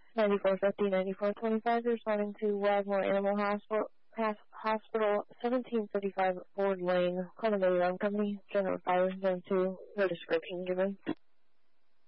9450, 9425, responding to Wagmore Animal Hospital, 1735 Ford Lane, Colorado Company, General Fire Zone 2, no description given.